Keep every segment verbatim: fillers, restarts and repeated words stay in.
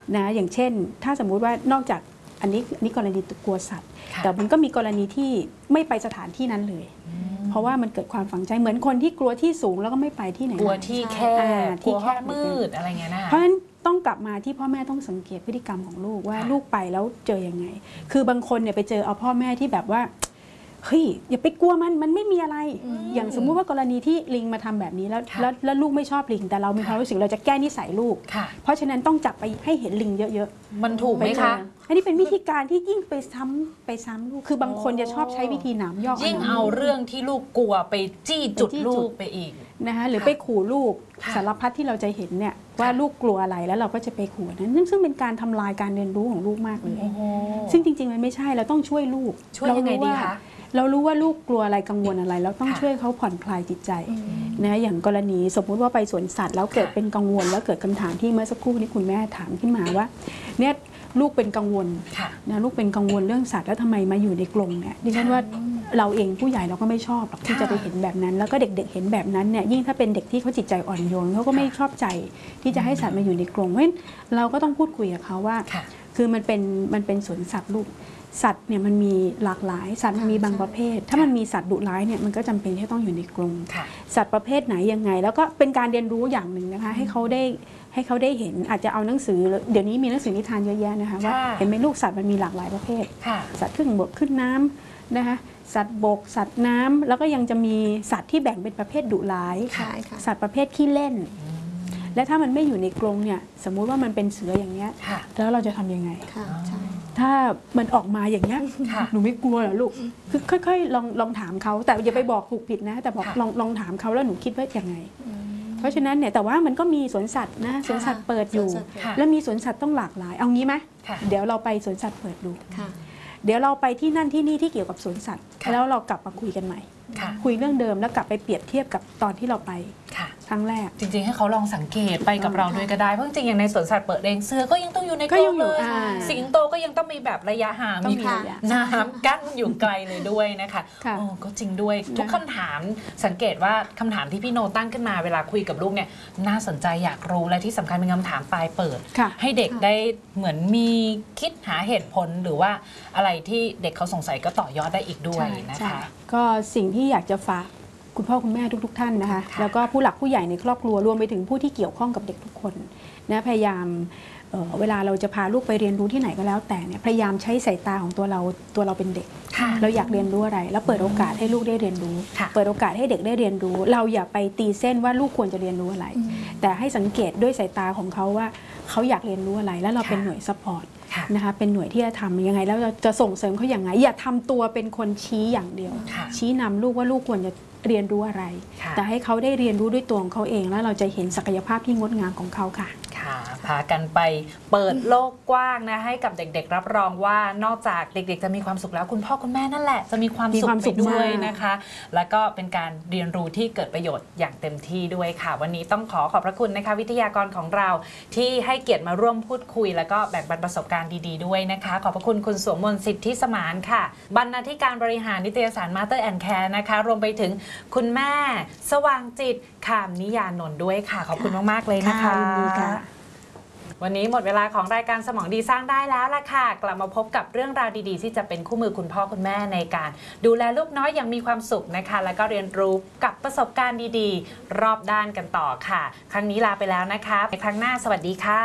นะอย่างเช่นถ้าสมมุติว่านอกจากอันนี้นี่กรณีกลัวสัตว์แต่มันก็มีกรณีที่ไม่ไปสถานที่นั้นเลยเพราะว่ามันเกิดความฝังใจเหมือนคนที่กลัวที่สูงแล้วก็ไม่ไปที่ไหนกลัวที่แคบที่แคบมืดอะไรเงี้ยนะเพราะฉะนั้นต้องกลับมาที่พ่อแม่ต้องสังเกตพฤติกรรมของลูกว่าลูกไปแล้วเจอยังไงคือบางคนเนี่ยไปเจอเอาพ่อแม่ที่แบบว่าเฮ้ยอย่าไปกลัวมันมันไม่มีอะไรอย่างสมมุติว่ากรณีที่ลิงมาทำแบบนี้แล้วแล้วลูกไม่ชอบลิงแต่เรามีความรู้สึกเราจะแก้นิสัยลูกเพราะฉะนั้นต้องจับไปให้เห็นลิงเยอะๆมันถูกไหมคะอันนี้เป็นวิธีการที่ยิ่งไปซ้ำไปซ้ำลูกคือบางคนจะชอบใช้วิธีหนามย่อยิ่งเอาเรื่องที่ลูกกลัวไปจี้จุดลูกไปอีกนะคะหรือไปขู่ลูกสารพัดที่เราจะเห็นเนี่ยว่าลูกกลัวอะไรแล้วเราก็จะไปขู่นั้นซึ่งเป็นการทำลายการเรียนรู้ของลูกมากเลยซึ่งจริงๆมันไม่ใช่เราต้องช่วยลูกช่วยยังไงดีคะเรารู้ว่าลูกกลัวอะไรกังวลอะไรเราต้องช่วยเขาผ่อนคลายจิตใจนะอย่างกรณีสมมุติว่าไปสวนสัตว์แล้วเกิดเป็นกังวลแล้วเกิดคำถามที่เมื่อสักครู่นี้คุณแม่ถามขึ้นมาว่าเนี่ยลูกเป็นกังวลนะลูกเป็นกังวลเรื่องสัตว์แล้วทำไมมาอยู่ในกรงเนี่ยดิฉันว่าเราเองผู้ใหญ่เราก็ไม่ชอบหรอกที่จะไปเห็นแบบนั้นแล้วก็เด็กๆเห็นแบบนั้นเนี่ยยิ่งถ้าเป็นเด็กที่เขาจิตใจอ่อนโยนเขาก็ไม่ชอบใจที่จะให้สัตว์มาอยู่ในกรงเพราะฉะนั้นเราก็ต้องพูดคุยกับเขาว่าคือมันเป็นมันเป็นสวนสัตว์ลูกสัตว์เนี่ยมันมีหลากหลายสัตว์มันมีบางประเภทถ้ามันมีสัตว์ดุร้ายเนี่ยมันก็จำเป็นที่ต้องอยู่ในกรงสัตว์ประเภทไหนยังไงแล้วก็เป็นการเรียนรู้อย่างหนึ่งนะคะให้เขาได้ให้เขาได้เห็นอาจจะเอาหนังสือเดี๋ยวนี้มีหนังสือนิทานเยอะแยะนะคะว่าเห็นไหมลูกสัตว์มันมีหลากหลายประเภทสัตว์ขึ้นบกขึ้นน้ำนะคะสัตว์บกสัตว์น้ำแล้วก็ยังจะมีสัตว์ที่แบ่งเป็นประเภทดุร้ายสัตว์ประเภทขี้เล่นและถ้ามันไม่อยู่ในกรงเนี่ยสมมุติว่ามันเป็นเสืออย่างเงี้ยแล้วเราจะทำยังไงถ้ามันออกมาอย่างเงี้ยหนูไม่กลัวเหรอลูกคือค่อยๆลองลองถามเขาแต่อย่าไปบอกถูกผิดนะแต่บอกลองลองถามเขาแล้วหนูคิดว่ายังไงเพราะฉะนั้นเนี่ยแต่ว่ามันก็มีสวนสัตว์นะสวนสัตว์เปิดอยู่แล้วมีสวนสัตว์ต้องหลากหลายเอางี้ไหมเดี๋ยวเราไปสวนสัตว์เปิดดูเดี๋ยวเราไปที่นั่นที่นี่ที่เกี่ยวกับสวนสัตว์แล้วเรากลับมาคุยกันใหม่คุยเรื่องเดิมแล้วกลับไปเปรียบเทียบกับตอนที่เราไปครั้งแรกจริงๆให้เขาลองสังเกตไปกับเราด้วยก็ได้เพราะจริงๆอย่างในสวนสัตว์เปิดเองเสือก็ยังต้องอยู่ในกรงเลยสิงโตก็ยังต้องมีแบบระยะห่างมีน้ำกั้นอยู่ไกลเลยด้วยนะคะโอ้ก็จริงด้วยทุกคำถามสังเกตว่าคำถามที่พี่โนตั้งขึ้นมาเวลาคุยกับลูกเนี่ยน่าสนใจอยากรู้และที่สำคัญเป็นคำถามปลายเปิดให้เด็กได้เหมือนมีคิดหาเหตุผลหรือว่าอะไรที่เด็กเขาสงสัยก็ต่อยอดได้อีกด้วยนะคะก็สิ่งที่อยากจะฝากคุณพ่อคุณแม่ทุกๆท่านนะคะแล้วก็ผู้หลักผู้ใหญ่ในครอบครัวรวมไปถึงผู้ที่เกี่ยวข้องกับเด็กทุกคนนะพยายาม เ, เวลาเราจะพาลูกไปเรียนรู้ที่ไหนก็แล้วแต่เนี่ยพยายามใช้สายตาของตัวเราตัวเราเป็นเด็กเราอยากเรียนรู้อะไรแล้วเปิดโอกาสให้ลูกได้เรียนรู้เปิดโอกาสให้เด็กได้เรียนรู้เราอย่าไปตีเส้นว่าลูกควรจะเรียนรู้อะไรแต่ให้สังเกตด้วยสายตาของเขาว่าเขาอยากเรียนรู้อะไรแล้วเราเป็นหน่วยซัพพอร์ตนะคะเป็นหน่วยที่จะทำยังไงแล้วจะส่งเสริมเขาอย่างไรอย่าทำตัวเป็นคนชี้อย่างเดียวชี้นำลูกว่าลูกควรจะเรียนรู้อะไรแต่ให้เขาได้เรียนรู้ด้วยตัวของเขาเองแล้วเราจะเห็นศักยภาพที่งดงามของเขาค่ะค่ะพากันไปเปิดโลกกว้างนะให้กับเด็กๆรับรองว่านอกจากเด็กๆจะมีความสุขแล้วคุณพ่อคุณแม่นั่นแหละจะมีความสุขไปด้วยนะคะแล้วก็เป็นการเรียนรู้ที่เกิดประโยชน์อย่างเต็มที่ด้วยค่ะวันนี้ต้องขอขอบพระคุณนะคะวิทยากรของเราที่ให้เกียรติมาร่วมพูดคุยแล้วก็แบ่งปันประสบการณ์ดีๆด้วยนะคะขอบพระคุณคุณสวมมนต์สิทธิสมานค่ะบรรณาธิการบริหารนิตยสาร Mother and Care นะคะรวมไปถึงคุณแม่สว่างจิตขามนิยานนท์ด้วยค่ะขอบคุณมากๆเลยนะคะวันนี้หมดเวลาของรายการสมองดีสร้างได้แล้วล่ะค่ะกลับมาพบกับเรื่องราวดีๆที่จะเป็นคู่มือคุณพ่อคุณแม่ในการดูแลลูกน้อยอย่างมีความสุขนะคะแล้วก็เรียนรู้กับประสบการณ์ดีๆรอบด้านกันต่อค่ะครั้งนี้ลาไปแล้วนะคะในครั้งหน้าสวัสดีค่ะ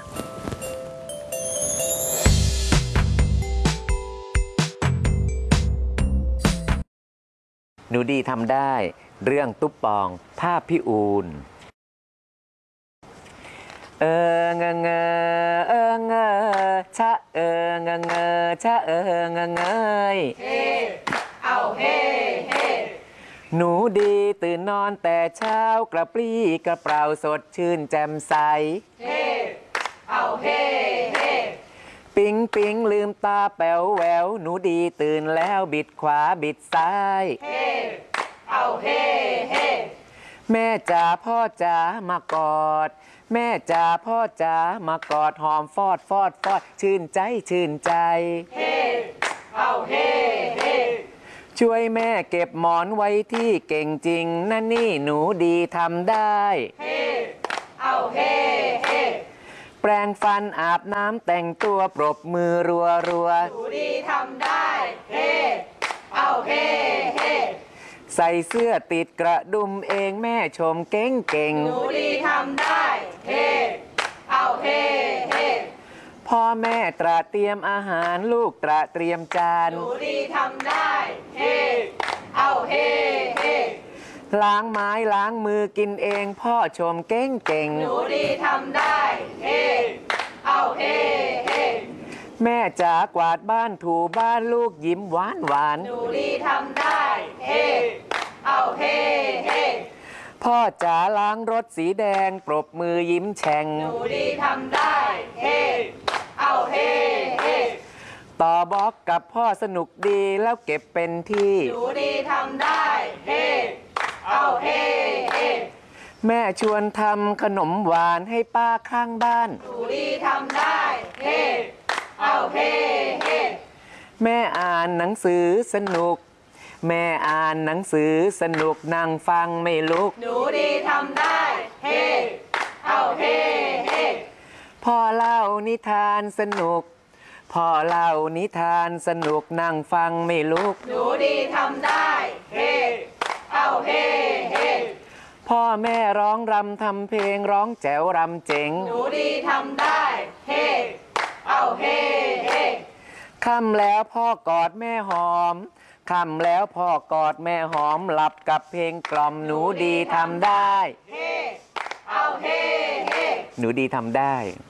หนูดีทำได้เรื่องตุ๊บปองภาพพี่อูนเออเงเงเออเงชะเออเงเงชะเออเงเงยเฮเอาเฮเฮหนูดีตื่นนอนแต่เช้ากระปรี้กระเปร่าสดชื่นแจ่มใสเฮเอาเฮเฮปิ๊งปิ๊งลืมตาแป๋วแหววหนูดีตื่นแล้วบิดขวาบิดซ้ายเฮเอาเฮเฮแม่จ๋าพ่อจ๋ามากอดแม่จ๋าพ่อจ๋ามากอดหอมฟอดฟอดฟอดชื่นใจชื่นใจเฮเอาเฮเฮช่วยแม่เก็บหมอนไว้ที่เก่งจริงนั่นนี่หนูดีทำได้เฮเอาเฮเฮปปรงฟันอาบน้ำแต่งตัวปรบมือรัวรัวหนูดีทำได้เฮ้เอาเฮ้เฮ้ใส่เสื้อติดกระดุมเองแม่ชมเก่งเก่งหนูดีทำได้เฮ้เอาเฮ้เฮ้พ่อแม่ตระเตรียมอาหารลูกตระเตรียมจานหนูดีทำได้เฮ้เอาเฮ้เฮ้ล้างไม้ล้างมือกินเองพ่อชมเก่งเก่งหนูดีทำได้เฮ้เอาเฮ้เฮ้แม่จ๋ากวาดบ้านถูบ้านลูกยิ้มหวานหวานหนูดีทำได้เฮ้เอาเฮ้เฮ้พ่อจ๋าล้างรถสีแดงปรบมือยิ้มแฉ่งหนูดีทำได้เฮ้เอาเฮ้เฮ้ต่อบล็อกกับพ่อสนุกดีแล้วเก็บเป็นที่หนูดีทำได้เฮ้เอาเฮ้เฮ้แม่ชวนทำขนมหวานให้ป้าข้างบ้านหนูดีทำได้เฮ้เอาเฮ้เฮ้แม่อ่านหนังสือสนุก แม่อ่านหนังสือสนุกนั่งฟังไม่ลุกหนูดีทำได้เฮ้เอาเฮ้เฮ้พ่อเล่านิทานสนุก พ่อเล่านิทานสนุกนั่งฟังไม่ลุกหนูดีทำได้เฮ้เอาเฮ้เฮ้พ่อแม่ร้องรำทำเพลงร้องแจ๋วรำเจ๋งหนูดีทำได้เฮ้เอาเฮ้เฮ้ค่ำแล้วพ่อกอดแม่หอมค่ำแล้วพ่อกอดแม่หอมหลับกับเพลงกล่อมหนูดีทำได้เฮ้เอาเฮ้เฮ้หนูดีทำได้